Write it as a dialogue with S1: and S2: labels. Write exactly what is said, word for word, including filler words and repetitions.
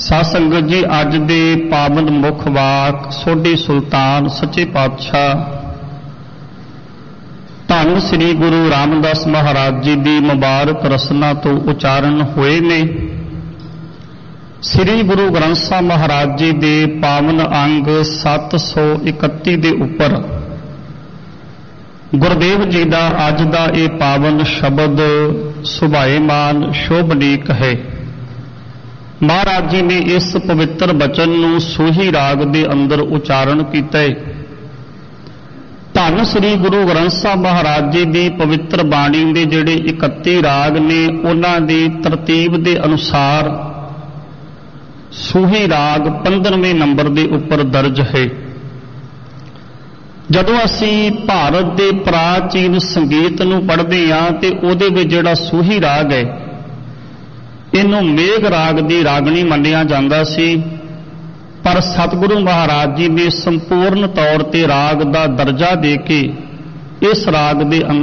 S1: ਸਾਧ ਸੰਗਤ ਜੀ, ਅੱਜ ਦੇ ਪਾਵਨ ਮੁੱਖ ਵਾਕ ਸੋਢੀ ਸੁਲਤਾਨ ਸੱਚੇ ਪਾਤਸ਼ਾਹ ਧੰਨ ਸ੍ਰੀ ਗੁਰੂ ਰਾਮਦਾਸ ਮਹਾਰਾਜ ਜੀ ਦੀ ਮੁਬਾਰਕ ਰਸਨਾ ਤੋਂ ਉਚਾਰਨ ਹੋਏ ਨੇ। ਸ੍ਰੀ ਗੁਰੂ ਗ੍ਰੰਥ ਸਾਹਿਬ ਮਹਾਰਾਜ ਜੀ ਦੇ ਪਾਵਨ ਅੰਗ ਸੱਤ ਸੌ ਇਕੱਤੀ ਦੇ ਉੱਪਰ ਗੁਰਦੇਵ ਜੀ ਦਾ ਅੱਜ ਦਾ ਇਹ ਪਾਵਨ ਸ਼ਬਦ ਸੁਭਾਏਮਾਨ ਸ਼ੋਭਨੀਕ ਹੈ। ਮਹਾਰਾਜ ਜੀ ਨੇ ਇਸ ਪਵਿੱਤਰ ਬਚਨ ਨੂੰ ਸੂਹੀ ਰਾਗ ਦੇ ਅੰਦਰ ਉਚਾਰਨ ਕੀਤਾ ਹੈ। ਧੰਨ ਸ੍ਰੀ ਗੁਰੂ ਗ੍ਰੰਥ ਸਾਹਿਬ ਮਹਾਰਾਜ ਜੀ ਦੀ ਪਵਿੱਤਰ ਬਾਣੀ ਦੇ ਜਿਹੜੇ ਇਕੱਤੀ ਰਾਗ ਨੇ, ਉਹਨਾਂ ਦੀ ਤਰਤੀਬ ਦੇ ਅਨੁਸਾਰ ਸੂਹੀ ਰਾਗ ਪੰਦਰਵੇਂ ਨੰਬਰ ਦੇ ਉੱਪਰ ਦਰਜ ਹੈ। ਜਦੋਂ ਅਸੀਂ ਭਾਰਤ ਦੇ ਪ੍ਰਾਚੀਨ ਸੰਗੀਤ ਨੂੰ ਪੜ੍ਹਦੇ ਹਾਂ ਤੇ ਉਹਦੇ ਵਿੱਚ ਜਿਹੜਾ ਸੂਹੀ ਰਾਗ ਹੈ, ਇਹਨੂੰ ਮੇਘ ਰਾਗ ਦੀ ਰਾਗਣੀ ਮੰਨਿਆ ਜਾਂਦਾ ਸੀ, ਪਰ ਸਤਿਗੁਰੂ ਮਹਾਰਾਜ ਜੀ ਨੇ ਸੰਪੂਰਨ ਤੌਰ ਤੇ ਰਾਗ ਦਾ ਦਰਜਾ ਦੇ ਕੇ ਇਸ ਰਾਗ ਦੇ